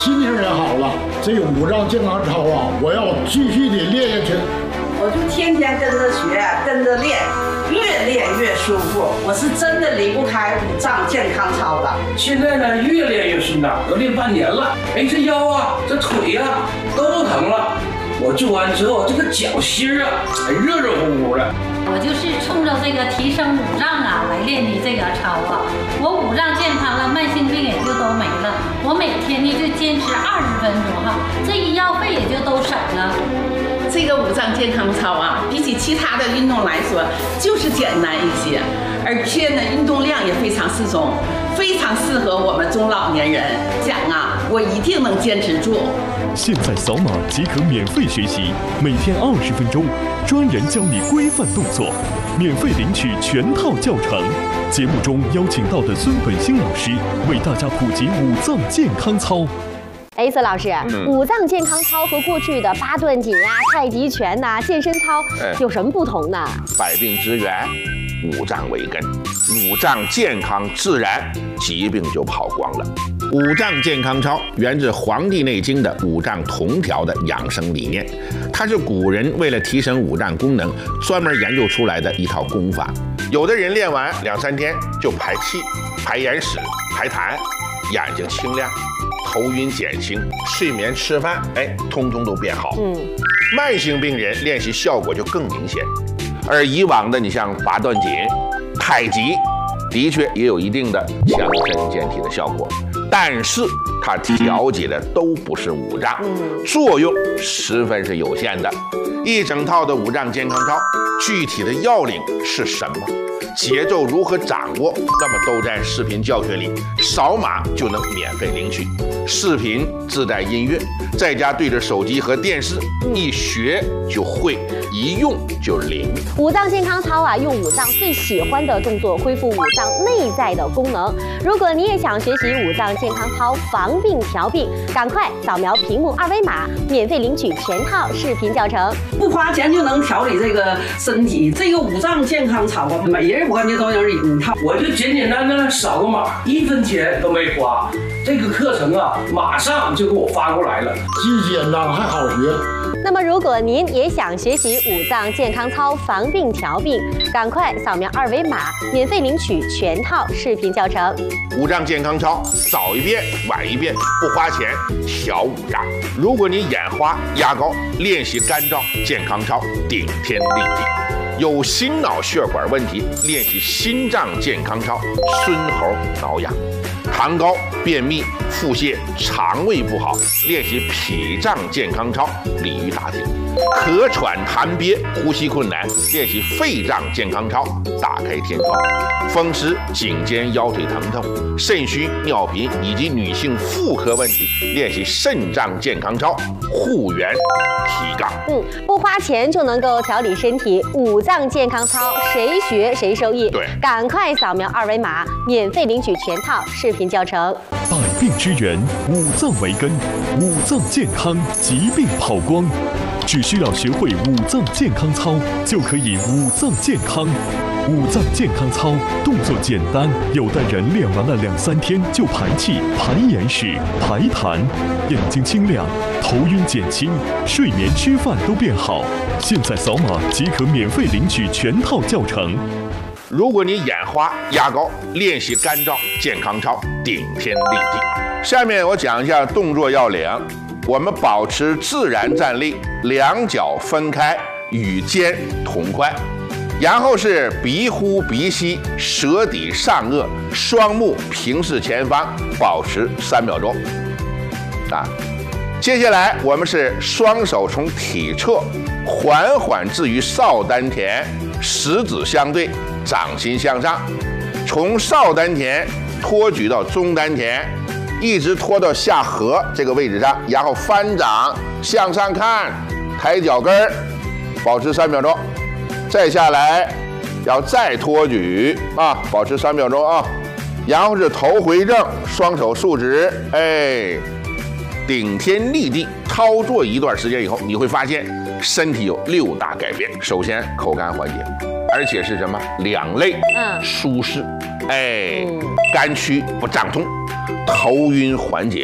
心情也好了。这个五脏健康操啊，我要继续的练下去。 我就天天跟着学，跟着练，越练越舒服。我是真的离不开五脏健康操的。 现在呢，越练越顺当，都练半年了。哎，这腰啊，这腿啊，都不疼了。我做完之后，这个脚心啊，还热热乎乎的。 我就是冲着这个提升五脏啊来练的这个操啊。我五脏健康了，慢性病也就都没了。我每天呢就坚持20分钟哈，这医药费也就都省了。 这个五脏健康操啊，比起其他的运动来说，就是简单一些，而且呢，运动量也非常适中，非常适合我们中老年人。讲啊，我一定能坚持住。 现在扫码即可免费学习，每天20分钟，专人教你规范动作，免费领取全套教程。节目中邀请到的孙本兴老师为大家普及五脏健康操。 孙老师，五脏健康操和过去的8段锦啊、太极拳呐、健身操有什么不同呢？ 百病之源，五脏为根，五脏健康自然疾病就跑光了。五脏健康操源自《黄帝内经》的五脏同调的养生理念，它是古人为了提升五脏功能专门研究出来的一套功法。有的人练完2、3天就排气、排眼屎、排痰，眼睛清亮，头晕减轻，睡眠吃饭，通通都变好。慢性病人练习效果就更明显。而以往的你像8段锦、太极，的确也有一定的强身健体的效果，但是它调节的都不是五脏，作用十分是有限的。一整套的五脏健康操，具体的要领是什么？节奏如何掌握？那么都在视频教学里，扫码就能免费领取。视频自带音乐，在家对着手机和电视，一学就会，一用就灵。 五脏健康操啊，用五脏最喜欢的动作恢复五脏内在的功能。如果你也想学习五脏健康操防病调病，赶快扫描屏幕2维码，免费领取全套视频教程。 不花钱就能调理这个身体，这个五脏健康操啊，每人我感觉都有一套。 我就简简单单扫个码，1分钱都没花。这个课程啊，马上就给我发过来了， 既简单还好学。 那么，如果您也想学习五脏健康操防病调病，赶快扫描2维码，免费领取全套视频教程。 五脏健康操，早一遍晚一遍，不花钱调五脏。如果你眼花压高，练习肝脏健康操，顶天立地。有心脑血管问题，练习心脏健康操，孙猴挠痒。痰高、便秘、腹泻、肠胃不好，练习脾脏健康操，鲤鱼打挺；咳喘痰憋、呼吸困难，练习肺脏健康操，打开天窗；风湿、颈肩腰腿疼痛、肾虚、尿频以及女性妇科问题，练习肾脏健康操，护元提杠。 不花钱就能够调理身体，五脏健康操谁学谁受益。 对， 赶快扫描2维码，免费领取全套视频教程。 百病之源，五脏为根，五脏健康，疾病跑光。只需要学会五脏健康操，就可以五脏健康。五脏健康操动作简单，有的人练完了2、3天就排气、排眼屎、排痰，眼睛清亮，头晕减轻，睡眠吃饭都变好。现在扫码即可免费领取全套教程。 如果你眼花压高，练习肝脏健康操，顶天立地。下面我讲一下动作要领。我们保持自然站立，两脚分开，与肩同宽。然后是鼻呼鼻吸，舌抵上颚，双目平视前方，保持3秒钟。接下来我们是双手从体侧缓缓置于少丹田，食指相对，掌心向上，从少丹田托举到中丹田，一直拖到下颌这个位置上，然后翻掌向上看，抬脚跟儿，保持3秒钟。再下来，要再托举保持3秒钟啊。然后是头回正，双手竖直，顶天立地。操作一段时间以后，你会发现身体有6大改变。首先，口干缓解，而且是什么？两肋舒适，肝区不胀痛，头晕缓解，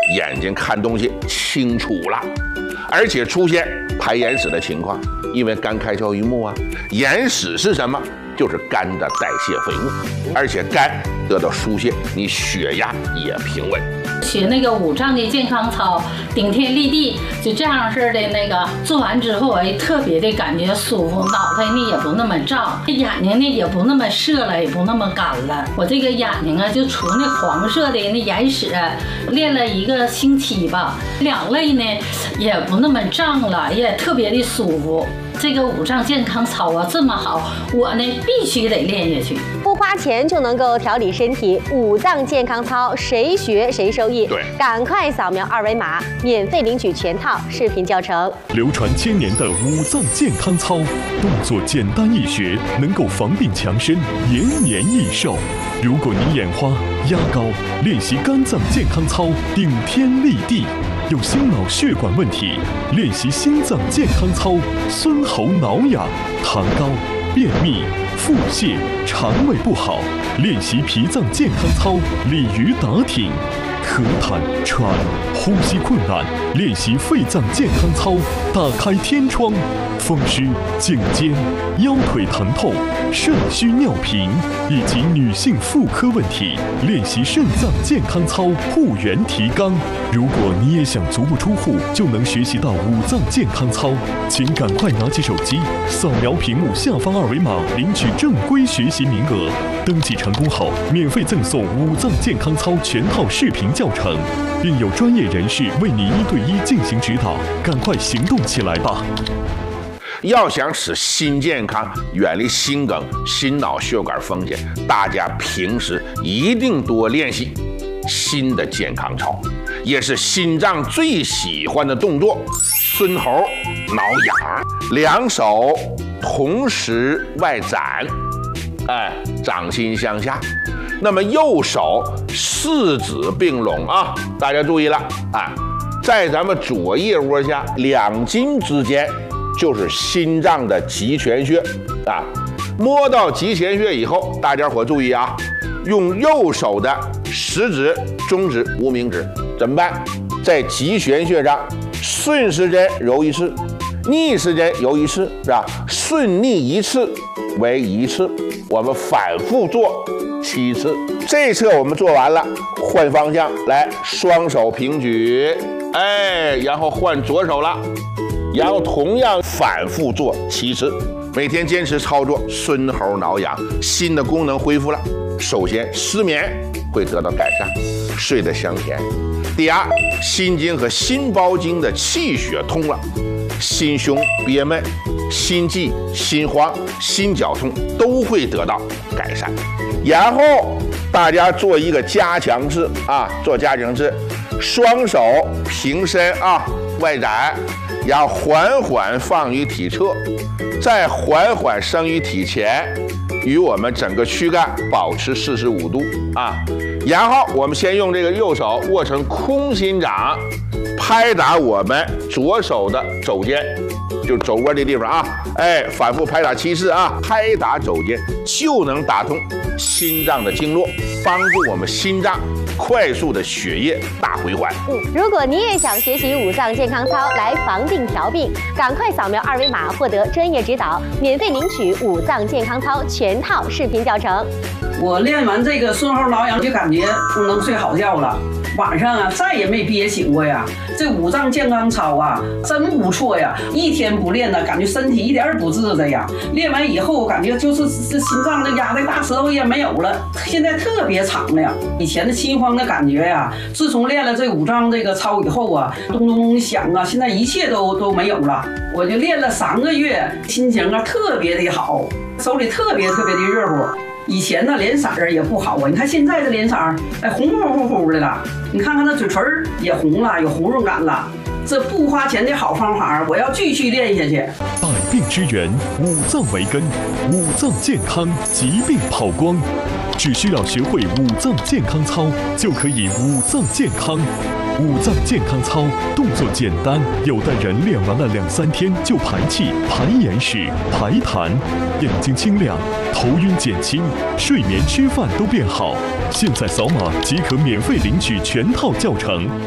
眼睛看东西清楚了，而且出现排眼屎的情况。因为肝开窍于目啊，眼屎是什么？就是肝的代谢废物，而且肝得到疏泄，你血压也平稳。 学那个五脏的健康操，顶天立地，就这样式的那个做完之后，哎，特别的感觉舒服，脑袋呢也不那么胀，眼睛呢也不那么涩了，也不那么干了。我这个眼睛啊，就除那黄色的那眼屎，练了1个星期吧，两肋呢也不那么胀了，也特别的舒服。这个五脏健康操啊这么好，我呢必须得练下去。 不花钱就能够调理身体，五脏健康操谁学谁受益。 对， 赶快扫描2维码，免费领取全套视频教程。 流传千年的五脏健康操，动作简单易学，能够防病强身，延年益寿。如果你眼花、压高，练习肝脏健康操，顶天立地。有心脑血管问题，练习心脏健康操，孙喉挠痒、痰高、便秘、腹泻、肠胃不好，练习脾脏健康操，鲤鱼打挺。咳痰、喘、呼吸困难，练习肺脏健康操，打开天窗。风湿、颈肩、腰腿疼痛、肾虚尿频以及女性妇科问题，练习肾脏健康操，护元提肛。如果你也想足不出户就能学习到五脏健康操，请赶快拿起手机，扫描屏幕下方2维码，领取正规学习名额。登记成功后，免费赠送五脏健康操全套视频教程，并有专业人士为你1对1进行指导。赶快行动起来吧！ 要想使心健康，远离心梗、心脑血管风险，大家平时一定多练习心的健康操，也是心脏最喜欢的动作。孙喉挠痒，两手同时外展，掌心向下。那么右手四指并拢啊，大家注意了啊，在咱们左腋窝下2筋之间。就是心脏的极泉穴啊，摸到极泉穴以后，大家伙注意啊，用右手的食指、中指、无名指怎么办？在极泉穴上顺时针揉1次，逆时针揉1次，是吧？顺逆1次为1次，我们反复做7次。这侧我们做完了，换方向来，双手平举，然后换左手了。然后同样反复做7次，每天坚持操作，孙喉挠痒，心的功能恢复了。首先，失眠会得到改善，睡得香甜。第二，心经和心包经的气血通了，心胸憋闷、心悸、心慌、心绞痛都会得到改善。然后大家做一个加强式啊，做加强式，双手平伸啊，外展。然后缓缓放于体侧，再缓缓升于体前，与我们整个躯干保持45度啊。然后我们先用这个右手握成空心掌，拍打我们左手的肘尖，就肘窝这地方啊，反复拍打7次啊，拍打肘尖就能打通心脏的经络，帮助我们心脏快速的血液大回环。 如果你也想学习五脏健康操来防病调病，赶快扫描2维码获得专业指导，免费领取五脏健康操全套视频教程。 我练完这个孙喉挠痒就感觉能睡好觉了，晚上啊再也没憋醒过呀。这五脏健康操啊真不错呀，一天不练呢，感觉身体一点也不自在呀。练完以后感觉就是这心脏这压的大舌头也没有了，现在特别长了呀。以前的心慌的感觉呀，自从练了这五脏这个操以后啊，咚咚咚响啊，现在一切都没有了。我就练了3个月，心情啊特别的好，手里特别的热乎。以前呢脸色儿也不好啊，你看现在这脸色儿，红乎乎的了。你看看那嘴唇也红了，有红润感了。这不花钱的好方法，我要继续练下去。 百病之源，五脏为根，五脏健康，疾病跑光。只需要学会五脏健康操，就可以五脏健康。五脏健康操动作简单，有的人练完了2-3天就排气、排眼屎、排痰，眼睛清亮，头晕减轻，睡眠吃饭都变好。现在扫码即可免费领取全套教程。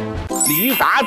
李达